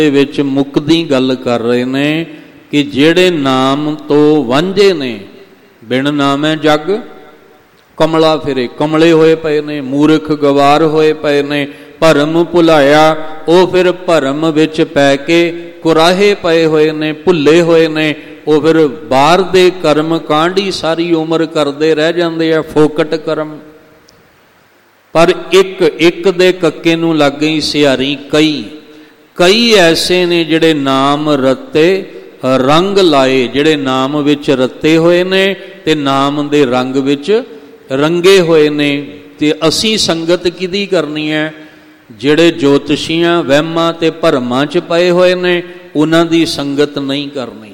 ਵਿੱਚ ਮੁੱਕਦੀ ਗੱਲ ਕਰ ਰਹੇ ਨੇ ਕਿ ਜਿਹੜੇ ਨਾਮ ਤੋਂ ਵਾਂਝੇ ਨੇ, ਬਿਨ ਨਾਮੈ ਜਗ ਕਮਲਾ ਫਿਰੇ, ਕਮਲੇ ਹੋਏ ਪਏ ਨੇ, ਮੂਰਖ ਗਵਾਰ ਹੋਏ ਪਏ ਨੇ, ਭਰਮ ਭੁਲਾਇਆ, ਉਹ ਫਿਰ ਭਰਮ ਵਿੱਚ ਪੈ ਕੇ ਕੁਰਾਹੇ ਪਏ ਹੋਏ ਨੇ, ਭੁੱਲੇ ਹੋਏ ਨੇ। ਉਹ ਫਿਰ ਬਾਹਰ ਦੇ ਕਰਮ ਕਾਂਡ ਹੀ ਸਾਰੀ ਉਮਰ ਕਰਦੇ ਰਹਿ ਜਾਂਦੇ ਆ, ਫੋਕਟ ਕਰਮ। ਪਰ ਇੱਕ ਦੇ ਕੱਕੇ ਨੂੰ ਲੱਗ ਗਈ ਸਿਹਾਰੀ। ਕਈ ਐਸੇ ਨੇ ਜਿਹੜੇ ਨਾਮ ਰਤੇ ਰੰਗ ਲਾਏ, ਜਿਹੜੇ ਨਾਮ ਵਿੱਚ ਰਤੇ ਹੋਏ ਨੇ ਤੇ ਨਾਮ ਦੇ ਰੰਗ ਵਿੱਚ ਰੰਗੇ ਹੋਏ ਨੇ। ਤੇ ਅਸੀਂ ਸੰਗਤ ਕਿਹਦੀ ਕਰਨੀ ਹੈ? ਜਿਹੜੇ ਜੋਤਸ਼ੀਆਂ ਵਹਿਮਾਂ ਤੇ ਭਰਮਾਂ 'ਚ ਪਏ ਹੋਏ ਨੇ ਉਹਨਾਂ ਦੀ ਸੰਗਤ ਨਹੀਂ ਕਰਨੀ।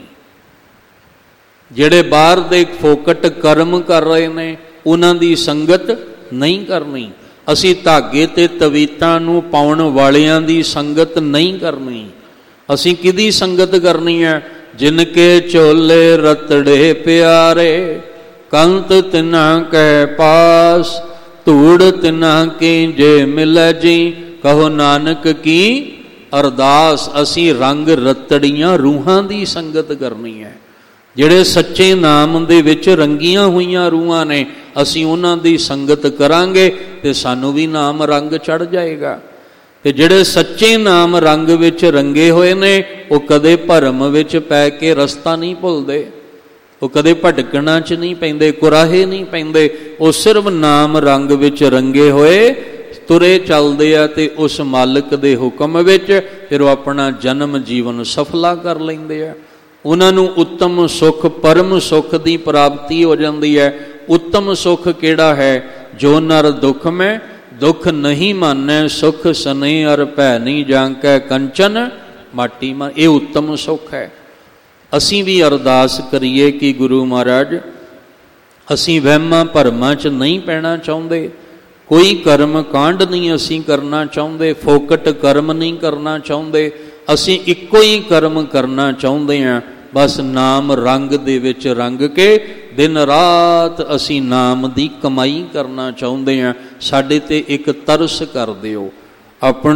ਜਿਹੜੇ ਬਾਹਰ ਦੇ ਫੋਕਟ ਕਰਮ ਕਰ ਰਹੇ ਨੇ ਉਹਨਾਂ ਦੀ ਸੰਗਤ ਨਹੀਂ ਕਰਨੀ। ਅਸੀਂ ਧਾਗੇ ਤੇ ਤਵੀਤਾਂ ਨੂੰ ਪਾਉਣ ਵਾਲਿਆਂ ਦੀ ਸੰਗਤ ਨਹੀਂ ਕਰਨੀ। ਅਸੀਂ ਕਿਹਦੀ ਸੰਗਤ ਕਰਨੀ ਹੈ? ਜਿਨ ਕੇ ਝੋਲੇ ਰਤੜੇ ਪਿਆਰੇ, ਕੰਤ ਤਿਨਾਂ ਕੈ ਪਾਸ, ਧੂੜ ਤਿਨਾਂ ਕੀ ਜੇ ਮਿਲੈ ਜੀ, ਕਹੋ ਨਾਨਕ ਕੀ ਅਰਦਾਸ। ਅਸੀਂ ਰੰਗ ਰਤੜੀਆਂ ਰੂਹਾਂ ਦੀ ਸੰਗਤ ਕਰਨੀ ਹੈ। ਜਿਹੜੇ ਸੱਚੇ ਨਾਮ ਦੇ ਵਿੱਚ ਰੰਗੀਆਂ ਹੋਈਆਂ ਰੂਹਾਂ ਨੇ, ਅਸੀਂ ਉਹਨਾਂ ਦੀ ਸੰਗਤ ਕਰਾਂਗੇ ਤੇ ਸਾਨੂੰ ਵੀ ਨਾਮ ਰੰਗ ਚੜ੍ਹ ਜਾਏਗਾ। ਤੇ ਜਿਹੜੇ ਸੱਚੇ ਨਾਮ ਰੰਗ ਵਿੱਚ ਰੰਗੇ ਹੋਏ ਨੇ ਉਹ ਕਦੇ ਭਰਮ ਵਿੱਚ ਪੈ ਕੇ ਰਸਤਾ ਨਹੀਂ ਭੁੱਲਦੇ, ਉਹ ਕਦੇ ਭਟਕਣਾ 'ਚ ਨਹੀਂ ਪੈਂਦੇ, ਕੁਰਾਹੇ ਨਹੀਂ ਪੈਂਦੇ। ਉਹ ਸਿਰਫ ਨਾਮ ਰੰਗ ਵਿੱਚ ਰੰਗੇ ਹੋਏ ਤੁਰੇ ਚੱਲਦੇ ਆ ਤੇ ਉਸ ਮਾਲਕ ਦੇ ਹੁਕਮ ਵਿੱਚ ਫਿਰ ਉਹ ਆਪਣਾ ਜਨਮ ਜੀਵਨ ਸਫਲਾ ਕਰ ਲੈਂਦੇ ਆ। ਉਹਨਾਂ ਨੂੰ ਉੱਤਮ ਸੁੱਖ, ਪਰਮ ਸੁੱਖ ਦੀ ਪ੍ਰਾਪਤੀ ਹੋ ਜਾਂਦੀ ਹੈ। ਉੱਤਮ ਸੁੱਖ ਕਿਹੜਾ ਹੈ? ਜੋ ਨਰ ਦੁੱਖ ਮੈਂ ਦੁੱਖ ਨਹੀਂ ਮਾਨੈ, ਸੁਖ ਸਨੇ ਅਰ ਭੈ ਨਹੀਂ ਜਾਂਕੈ, ਕੰਚਨ ਮਾਟੀ ਮਾ। ਇਹ ਉੱਤਮ ਸੁੱਖ ਹੈ। ਅਸੀਂ ਵੀ ਅਰਦਾਸ ਕਰੀਏ ਕਿ ਗੁਰੂ ਮਹਾਰਾਜ, ਅਸੀਂ ਵਹਿਮਾਂ ਭਰਮਾਂ 'ਚ ਨਹੀਂ ਪੈਣਾ ਚਾਹੁੰਦੇ, ਕੋਈ ਕਰਮ ਕਾਂਡ ਨਹੀਂ ਅਸੀਂ ਕਰਨਾ ਚਾਹੁੰਦੇ, ਫੋਕਟ ਕਰਮ ਨਹੀਂ ਕਰਨਾ ਚਾਹੁੰਦੇ। ਅਸੀਂ ਇੱਕੋ ਹੀ ਕਰਮ ਕਰਨਾ ਚਾਹੁੰਦੇ ਹਾਂ, ਬਸ ਨਾਮ ਰੰਗ ਦੇ ਵਿੱਚ ਰੰਗ ਕੇ ਦਿਨ ਰਾਤ ਅਸੀਂ ਨਾਮ ਦੀ ਕਮਾਈ ਕਰਨਾ ਚਾਹੁੰਦੇ ਹਾਂ। ਸਾਡੇ ਤੇ ਇੱਕ ਤਰਸ ਕਰ ਦਿਓ। ਆਪਣੇ